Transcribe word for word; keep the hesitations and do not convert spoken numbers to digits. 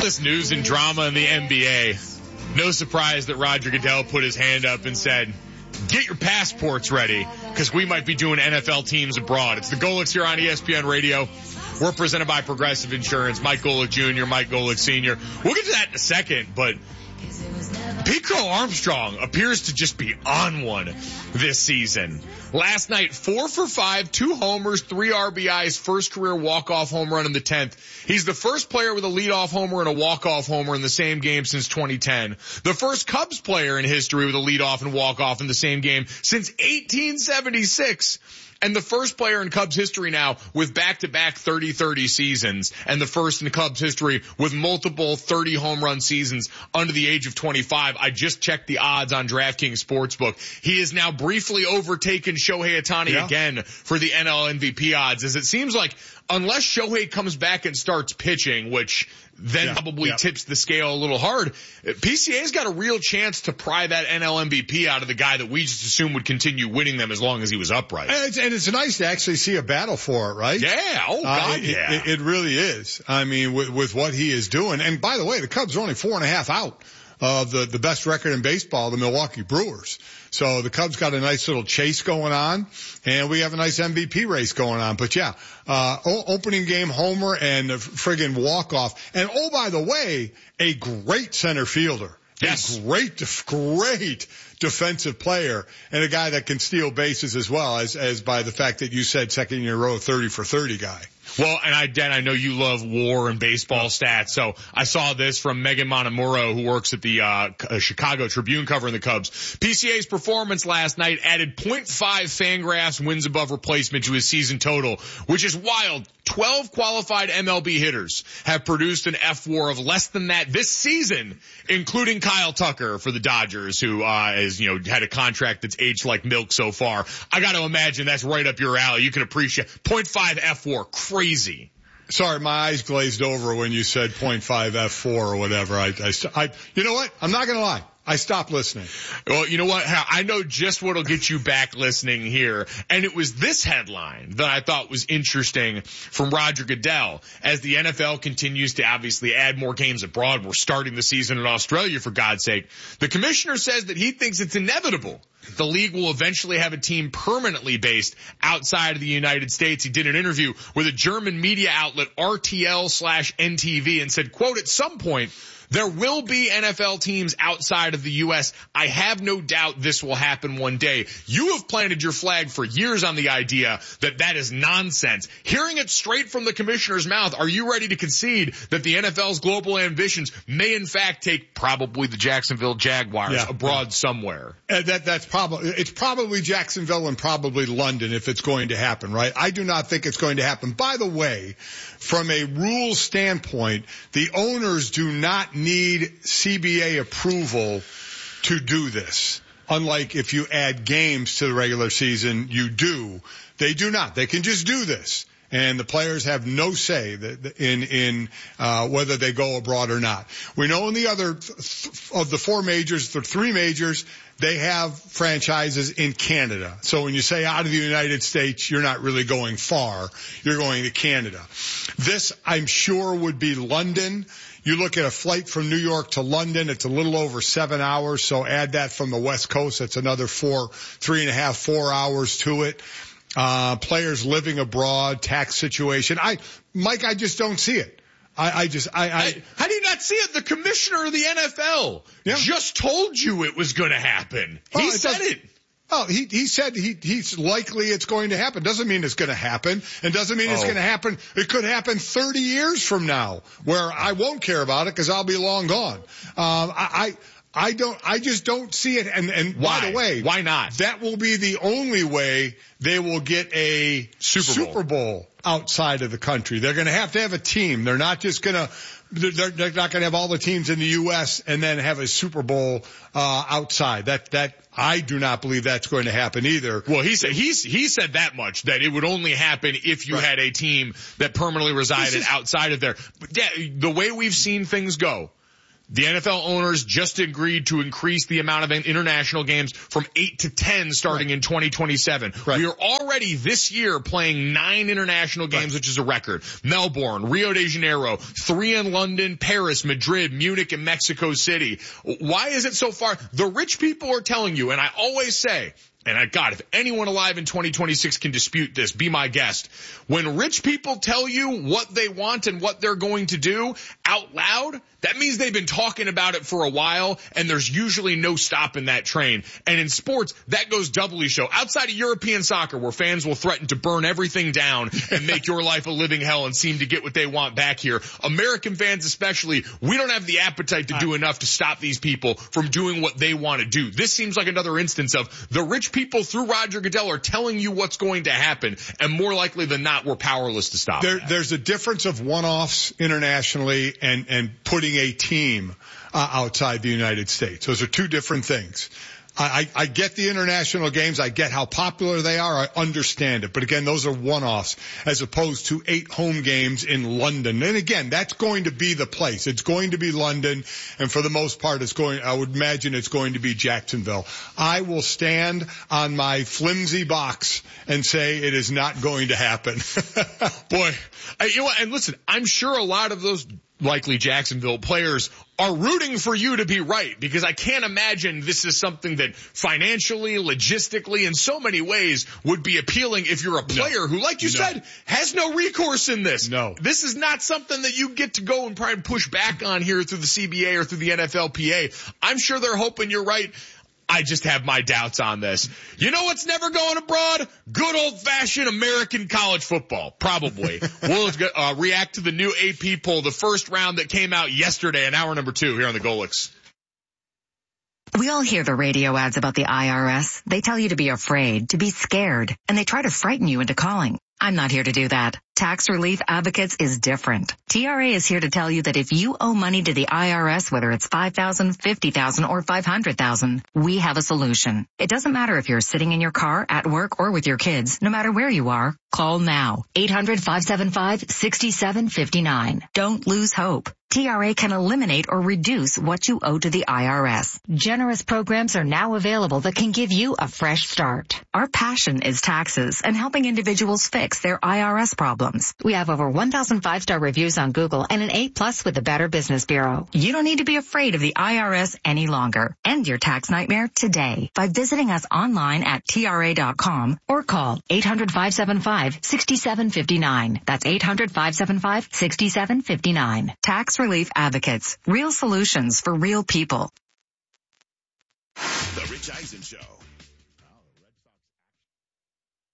this news and drama in the N B A, no surprise that Roger Goodell put his hand up and said, get your passports ready, because we might be doing N F L teams abroad. It's the Golics here on E S P N Radio. We're presented by Progressive Insurance. Mike Golick Junior, Mike Golick Senior We'll get to that in a second, but Pete Crow Armstrong appears to just be on one this season. Last night, four for five, two homers, three R B Is, first career walk-off home run in the tenth. He's the first player with a leadoff homer and a walk-off homer in the same game since twenty ten. The first Cubs player in history with a leadoff and walk-off in the same game since eighteen seventy-six. And the first player in Cubs history now with back-to-back thirty thirty seasons, and the first in Cubs history with multiple thirty home run seasons under the age of twenty-five. I just checked the odds on DraftKings Sportsbook. He has now briefly overtaken Shohei Ohtani yeah. again for the N L M V P odds, as it seems like unless Shohei comes back and starts pitching, which then yeah, probably yeah. tips the scale a little hard, P C A's got a real chance to pry that N L M V P out of the guy that we just assumed would continue winning them as long as he was upright. And it's, and it's nice to actually see a battle for it, right? Yeah. Oh, God, uh, it, yeah. It, it really is. I mean, with, with what he is doing. And by the way, the Cubs are only four and a half out of the, the best record in baseball, the Milwaukee Brewers. So the Cubs got a nice little chase going on, and we have a nice M V P race going on. But yeah, uh, o- opening game homer and a friggin' walk-off. And oh, by the way, a great center fielder. Yes. A great, def- great defensive player, and a guy that can steal bases as well, as, as by the fact that you said second year in a row thirty for thirty guy. Well, and I, Dan, I know you love war and baseball stats, so I saw this from Megan Montemuro, who works at the uh, Chicago Tribune covering the Cubs. P C A's performance last night added point five Fangraphs wins above replacement to his season total, which is wild. twelve qualified M L B hitters have produced an F W A R of less than that this season, including Kyle Tucker for the Dodgers, who uh is, you know, had a contract that's aged like milk so far. I got to imagine that's right up your alley. You can appreciate point five F W A R. Crazy. Sorry, my eyes glazed over when you said point five F four or whatever. I, I, I, you know what? I'm not going to lie. I stopped listening. Well, you know what? I know just what'll get you back listening here. And it was this headline that I thought was interesting from Roger Goodell. As the N F L continues to obviously add more games abroad, we're starting the season in Australia, for God's sake. The commissioner says that he thinks it's inevitable the league will eventually have a team permanently based outside of the United States. He did an interview with a German media outlet, R T L slash N T V, and said, quote, at some point, there will be N F L teams outside of the U S. I have no doubt this will happen one day. You have planted your flag for years on the idea that that is nonsense. Hearing it straight from the commissioner's mouth, are you ready to concede that the N F L's global ambitions may in fact take probably the Jacksonville Jaguars yeah, abroad yeah. somewhere? Uh, that that's probably it's probably Jacksonville and probably London if it's going to happen, right? I do not think it's going to happen. By the way, from a rules standpoint, the owners do not need C B A approval to do this. Unlike if you add games to the regular season, you do. They do not. They can just do this. And the players have no say in, in, uh, whether they go abroad or not. We know in the other, of the four majors, the three majors, they have franchises in Canada. So when you say out of the United States, you're not really going far. You're going to Canada. This, I'm sure, would be London. You look at a flight from New York to London, it's a little over seven hours. So add that from the West Coast, that's another four, three and a half, four hours to it. Uh, players living abroad, tax situation. I, Mike, I just don't see it. I, I just, I, I, how do you not see it? The commissioner of the N F L yeah. just told you it was going to happen. He oh, said it. Oh, he, he said he, he's likely it's going to happen. Doesn't mean it's going to happen. And doesn't mean oh. it's going to happen. It could happen thirty years from now where I won't care about it because I'll be long gone. Um, I, I, I don't, I just don't see it. And, and Why? by the way, why not? That will be the only way they will get a Super Bowl, Super Bowl outside of the country. They're going to have to have a team. They're not just going to, they're, they're not going to have all the teams in the U S and then have a Super Bowl, uh, outside. That, that, I do not believe that's going to happen either. Well, he said, he's, he said that much, that it would only happen if you right. had a team that permanently resided is, outside of there. But yeah, the way we've seen things go, The N F L owners just agreed to increase the amount of international games from eight to ten starting right. in twenty twenty-seven. Right. We are already this year playing nine international games, right. which is a record. Melbourne, Rio de Janeiro, three in London, Paris, Madrid, Munich, and Mexico City. Why is it so far? The rich people are telling you, and I always say, and I, God, if anyone alive in twenty twenty-six can dispute this, be my guest. When rich people tell you what they want and what they're going to do out loud, that means they've been talking about it for a while, and there's usually no stopping that train. And in sports, that goes doubly so. Outside of European soccer, where fans will threaten to burn everything down and make your life a living hell and seem to get what they want back here, American fans especially, we don't have the appetite to do enough to stop these people from doing what they want to do. This seems like another instance of the rich people through Roger Goodell are telling you what's going to happen, and more likely than not, we're powerless to stop there, that. There's a difference of one-offs internationally and, and putting a team uh, outside the United States. Those are two different things. I, I get the international games. I get how popular they are. I understand it. But again, those are one-offs as opposed to eight home games in London. And again, that's going to be the place. It's going to be London. And for the most part, it's going, I would imagine it's going to be Jacksonville. I will stand on my flimsy box and say it is not going to happen. Boy, I, you know what? And listen, I'm sure a lot of those likely Jacksonville players are rooting for you to be right, because I can't imagine this is something that financially, logistically, in so many ways would be appealing if you're a player no. who, like you no. said, has no recourse in this. No. This is not something that you get to go and try and push back on here through the C B A or through the N F L P A. I'm sure they're hoping you're right. I just have my doubts on this. You know what's never going abroad? Good old-fashioned American college football. Probably. We'll uh, react to the new A P poll, the first round that came out yesterday in hour number two here on the Golix. We all hear the radio ads about the I R S. They tell you to be afraid, to be scared, and they try to frighten you into calling. I'm not here to do that. Tax Relief Advocates is different. T R A is here to tell you that if you owe money to the I R S, whether it's five thousand dollars, fifty thousand dollars, or five hundred thousand dollars, we have a solution. It doesn't matter if you're sitting in your car, at work, or with your kids. No matter where you are, call now. eight hundred, five seven five, six seven five nine. Don't lose hope. T R A can eliminate or reduce what you owe to the I R S. Generous programs are now available that can give you a fresh start. Our passion is taxes and helping individuals fix their I R S problems. We have over one thousand five-star reviews on Google and an A plus with the Better Business Bureau. You don't need to be afraid of the I R S any longer. End your tax nightmare today by visiting us online at T R A dot com or call eight hundred, five seven five, six seven five nine. That's eight hundred, five seven five, six seven five nine. Tax Relief Advocates. Real solutions for real people. The Rich Eisen Show.